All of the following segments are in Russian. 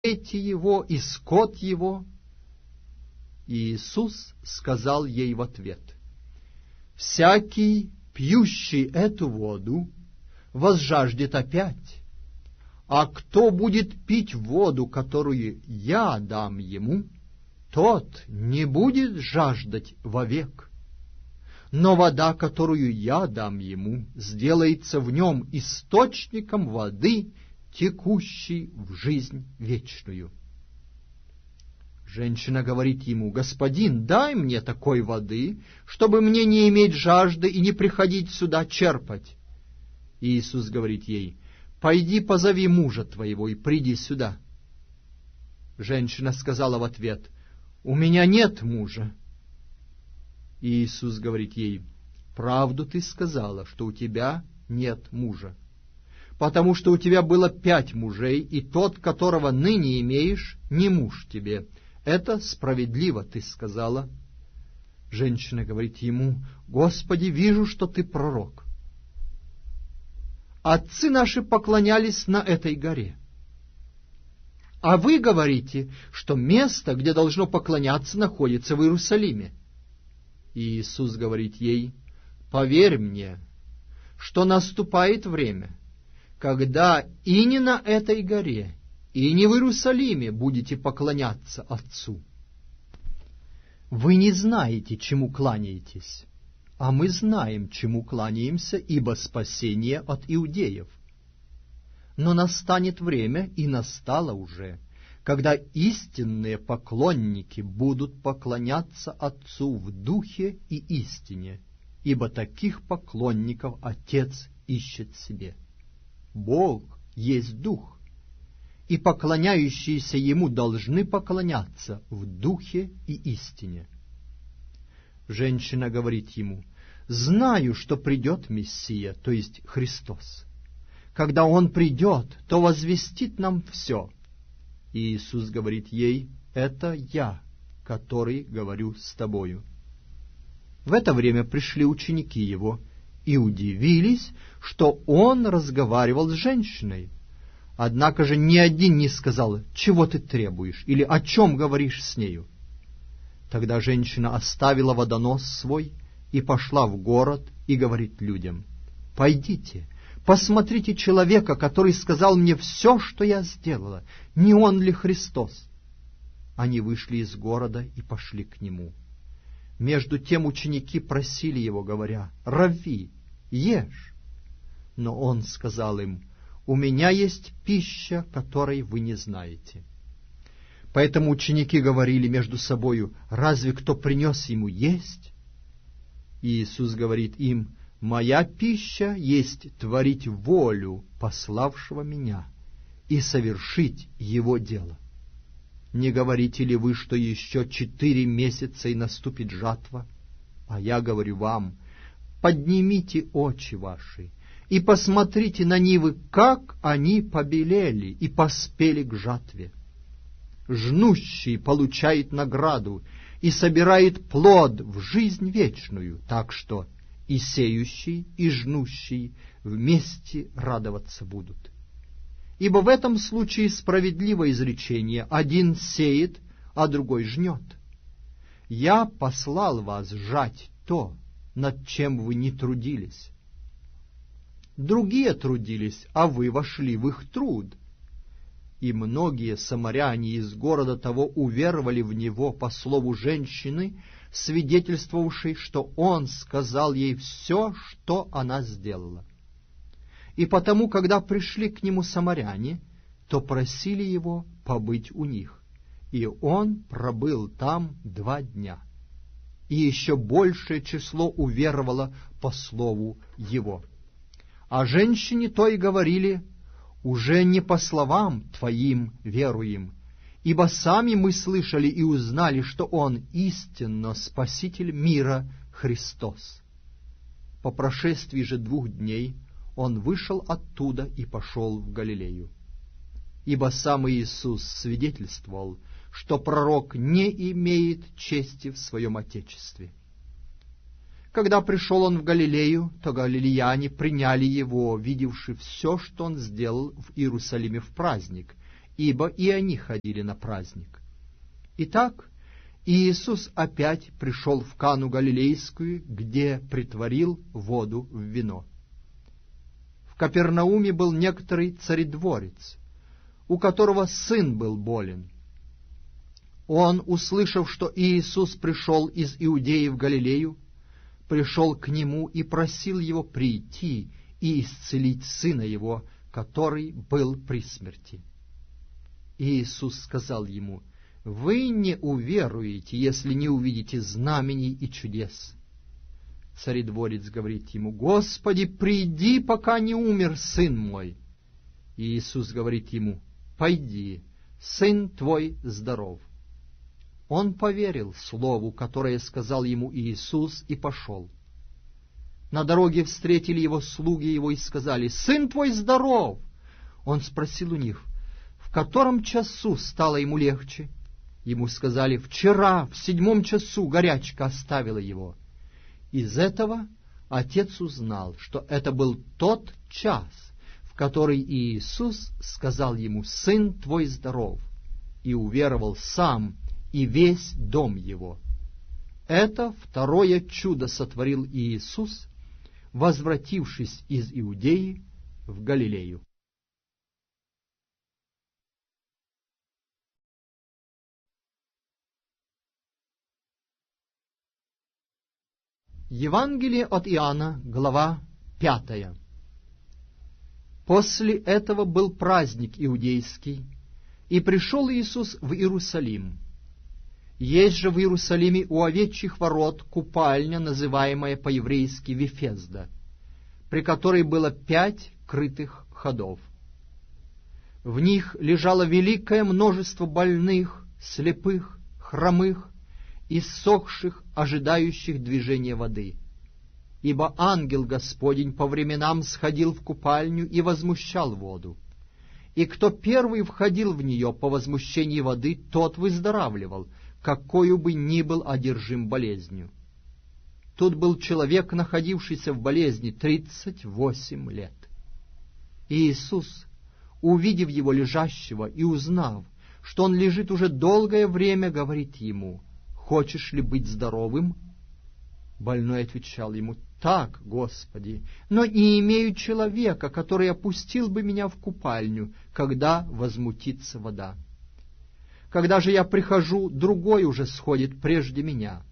дети его и скот его. И Иисус сказал ей в ответ: всякий, пьющий эту воду, возжаждет опять, а кто будет пить воду, которую я дам ему, тот не будет жаждать вовек. Но вода, которую я дам ему, сделается в нем источником воды, текущей в жизнь вечную. Женщина говорит ему: господин, дай мне такой воды, чтобы мне не иметь жажды и не приходить сюда черпать. И Иисус говорит ей: пойди, позови мужа твоего и приди сюда. Женщина сказала в ответ: у меня нет мужа. И Иисус говорит ей: правду ты сказала, что у тебя нет мужа, потому что у тебя было 5 мужей, и тот, которого ныне имеешь, не муж тебе. Это справедливо ты сказала. Женщина говорит ему: Господи, вижу, что ты пророк. Отцы наши поклонялись на этой горе, а вы говорите, что место, где должно поклоняться, находится в Иерусалиме. И Иисус говорит ей: поверь мне, что наступает время, когда и не на этой горе, и не в Иерусалиме будете поклоняться Отцу. Вы не знаете, чему кланяетесь, а мы знаем, чему кланяемся, ибо спасение от иудеев. Но настанет время, и настало уже, когда истинные поклонники будут поклоняться Отцу в духе и истине, ибо таких поклонников Отец ищет себе. Бог есть Дух, и поклоняющиеся Ему должны поклоняться в духе и истине. Женщина говорит ему: знаю, что придет Мессия, то есть Христос. Когда Он придет, то возвестит нам все. И Иисус говорит ей: это я, который говорю с тобою. В это время пришли ученики Его и удивились, что Он разговаривал с женщиной. Однако же ни один не сказал: чего ты требуешь, или о чем говоришь с нею. Тогда женщина оставила водонос свой и пошла в город и говорит людям: пойдите, посмотрите человека, который сказал мне все, что я сделала. Не он ли Христос? Они вышли из города и пошли к нему. Между тем ученики просили его, говоря: Равви, ешь. Но он сказал им: у меня есть пища, которой вы не знаете. Поэтому ученики говорили между собою: разве кто принес ему есть? И Иисус говорит им: моя пища есть творить волю пославшего меня и совершить его дело. Не говорите ли вы, что еще 4 месяца и наступит жатва? А я говорю вам: поднимите очи ваши и посмотрите на нивы, как они побелели и поспели к жатве. Жнущий получает награду и собирает плод в жизнь вечную, так что и сеющий, и жнущий вместе радоваться будут. Ибо в этом случае справедливо изречение: один сеет, а другой жнет. Я послал вас жать то, над чем вы не трудились. Другие трудились, а вы вошли в их труд. И многие самаряне из города того уверовали в него по слову женщины, свидетельствовавшей, что он сказал ей все, что она сделала. И потому, когда пришли к нему самаряне, то просили его побыть у них, и он пробыл там 2 дня. И еще большее число уверовало по слову его. А женщине той говорили: уже не по словам твоим веруем, ибо сами мы слышали и узнали, что Он истинно Спаситель мира Христос. По прошествии же 2 дней Он вышел оттуда и пошел в Галилею. Ибо сам Иисус свидетельствовал, что пророк не имеет чести в своем Отечестве. Когда пришел он в Галилею, то галилеяне приняли его, видевши все, что он сделал в Иерусалиме в праздник, ибо и они ходили на праздник. Итак, Иисус опять пришел в Кану Галилейскую, где притворил воду в вино. В Капернауме был некоторый царедворец, у которого сын был болен. Он, услышав, что Иисус пришел из Иудеи в Галилею, пришел к нему и просил его прийти и исцелить сына его, который был при смерти. Иисус сказал ему: «Вы не уверуете, если не увидите знамений и чудес». Царедворец говорит ему: «Господи, приди, пока не умер сын мой». И Иисус говорит ему: «Пойди, сын твой здоров». Он поверил слову, которое сказал ему Иисус, и пошел. На дороге встретили его слуги его и сказали: «Сын твой здоров!» Он спросил у них: «В котором часу стало ему легче?» Ему сказали: «Вчера, в 7 часу, горячка оставила его». Из этого отец узнал, что это был тот час, в который Иисус сказал ему: «Сын твой здоров», и уверовал сам и весь дом его. Это второе чудо сотворил Иисус, возвратившись из Иудеи в Галилею. Евангелие от Иоанна, глава 5. После этого был праздник иудейский, и пришел Иисус в Иерусалим. Есть же в Иерусалиме у овечьих ворот купальня, называемая по-еврейски Вифезда, при которой было 5 крытых ходов. В них лежало великое множество больных, слепых, хромых, иссохших, ожидающих движения воды. Ибо ангел Господень по временам сходил в купальню и возмущал воду. И кто первый входил в нее по возмущении воды, тот выздоравливал, какою бы ни был одержим болезнью. Тут был человек, находившийся в болезни 38 лет. И Иисус, увидев его лежащего и узнав, что он лежит уже долгое время, говорит ему: «Хочешь ли быть здоровым?» Больной отвечал ему: «Так, Господи, но не имею человека, который опустил бы меня в купальню, когда возмутится вода. Когда же я прихожу, другой уже сходит прежде меня».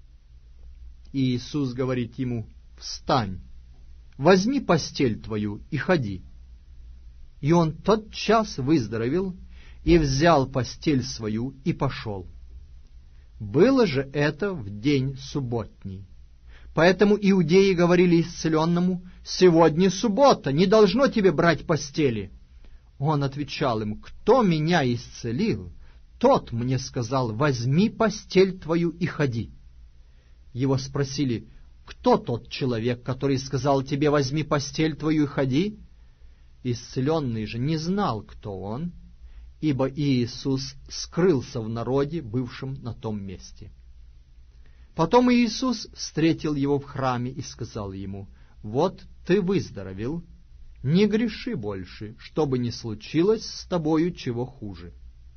И Иисус говорит ему: «Встань, возьми постель твою и ходи». И он тотчас выздоровел и взял постель свою и пошел. Было же это в день субботний. Поэтому иудеи говорили исцеленному: «Сегодня суббота, не должно тебе брать постели». Он отвечал им: «Кто меня исцелил, тот мне сказал: возьми постель твою и ходи». Его спросили: «Кто тот человек, который сказал тебе: возьми постель твою и ходи?» Исцеленный же не знал, кто он, ибо Иисус скрылся в народе, бывшем на том месте. Потом Иисус встретил его в храме и сказал ему: «Вот ты выздоровел, не греши больше, чтобы не случилось с тобою чего хуже».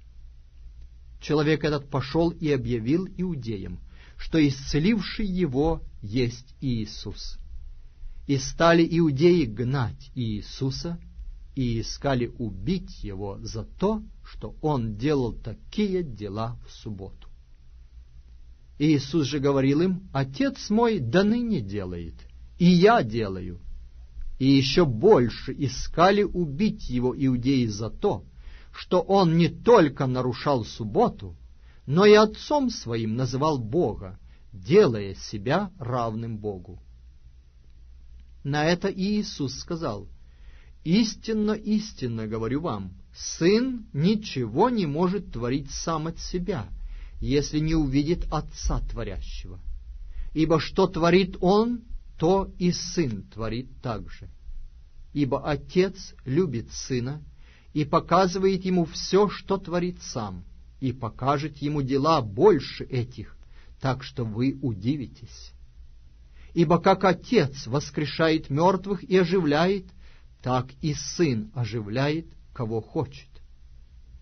Человек этот пошел и объявил иудеям, что исцеливший его есть Иисус. И стали иудеи гнать Иисуса, и искали убить его за то, что он делал такие дела в субботу. Иисус же говорил им: «Отец мой до ныне делает, и я делаю». И еще больше искали убить его иудеи за то, что он не только нарушал субботу, но и отцом своим называл Бога, делая себя равным Богу. На это Иисус сказал: «Истинно, истинно говорю вам, Сын ничего не может творить сам от себя, если не увидит Отца творящего. Ибо что творит Он, то и Сын творит также. Ибо Отец любит Сына и показывает Ему все, что творит Сам, и покажет Ему дела больше этих, так что вы удивитесь. Ибо как Отец воскрешает мертвых и оживляет, так и Сын оживляет, кого хочет.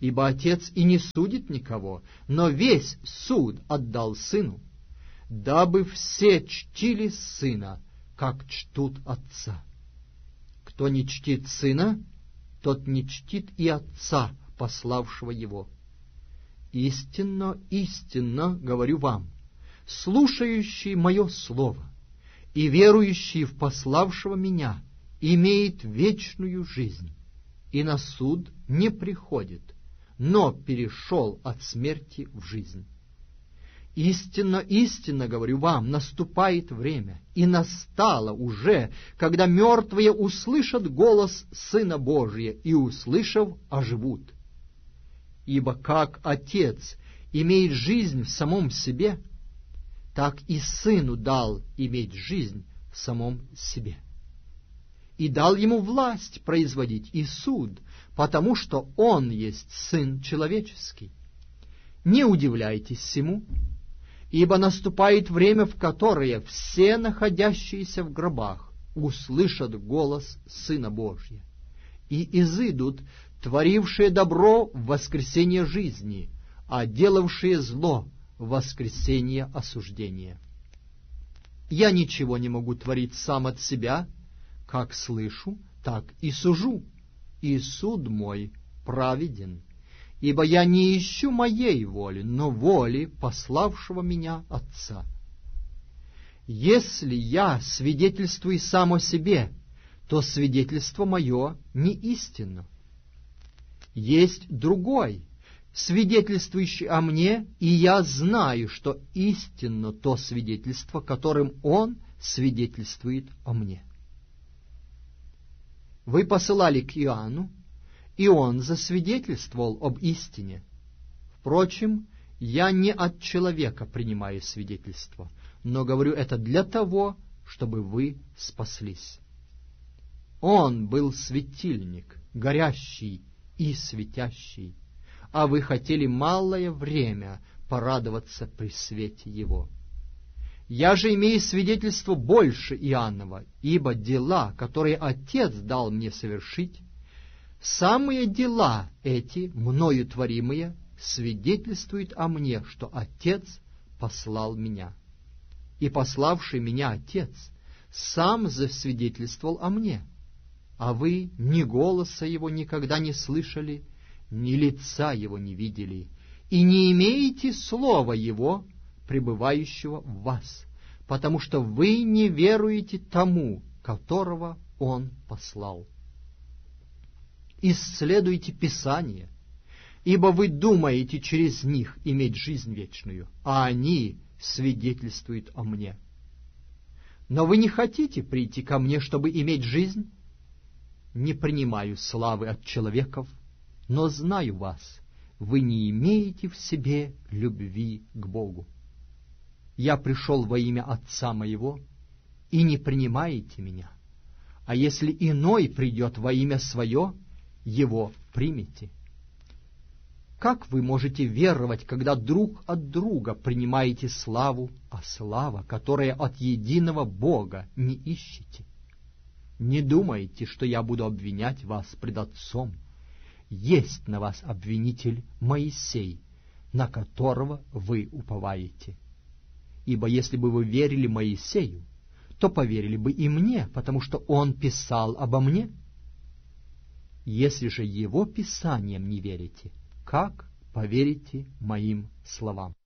Ибо Отец и не судит никого, но весь суд отдал Сыну, дабы все чтили Сына, как чтут Отца. Кто не чтит Сына, тот не чтит и Отца, пославшего Его. Истинно, истинно говорю вам, слушающий Мое Слово и верующий в пославшего Меня имеет вечную жизнь, и на суд не приходит, но перешел от смерти в жизнь. Истинно, истинно говорю вам, наступает время, и настало уже, когда мертвые услышат голос Сына Божия, и, услышав, оживут. Ибо как Отец имеет жизнь в самом себе, так и Сыну дал иметь жизнь в самом себе. И дал Ему власть производить и суд, потому что Он есть Сын Человеческий. Не удивляйтесь сему, ибо наступает время, в которое все находящиеся в гробах услышат голос Сына Божия, и изыдут творившие добро в воскресение жизни, а делавшие зло в воскресение осуждения. Я ничего не могу творить сам от себя, как слышу, так и сужу, и суд мой праведен, ибо я не ищу моей воли, но воли пославшего меня Отца. Если я свидетельствую сам о себе, то свидетельство мое не истинно. Есть другой, свидетельствующий о мне, и я знаю, что истинно то свидетельство, которым он свидетельствует о мне. Вы посылали к Иоанну, и он засвидетельствовал об истине. Впрочем, я не от человека принимаю свидетельство, но говорю это для того, чтобы вы спаслись. Он был светильник, горящий и светящий, а вы хотели малое время порадоваться при свете его. Я же имею свидетельство больше Иоаннова, ибо дела, которые Отец дал мне совершить, самые дела эти, мною творимые, свидетельствуют о мне, что Отец послал меня. И пославший меня Отец сам засвидетельствовал о мне, а вы ни голоса его никогда не слышали, ни лица его не видели, и не имеете слова его, пребывающего в вас, потому что вы не веруете тому, которого он послал. Исследуйте Писание, ибо вы думаете через них иметь жизнь вечную, а они свидетельствуют о мне. Но вы не хотите прийти ко мне, чтобы иметь жизнь? Не принимаю славы от человеков, но знаю вас, вы не имеете в себе любви к Богу. Я пришел во имя Отца моего, и не принимаете меня. А если иной придет во имя свое, его примите. Как вы можете веровать, когда друг от друга принимаете славу, а слава, которая от единого Бога, не ищете? Не думайте, что я буду обвинять вас пред Отцом. Есть на вас обвинитель Моисей, на которого вы уповаете. Ибо если бы вы верили Моисею, то поверили бы и мне, потому что он писал обо мне. Если же его писаниям не верите, как поверите моим словам?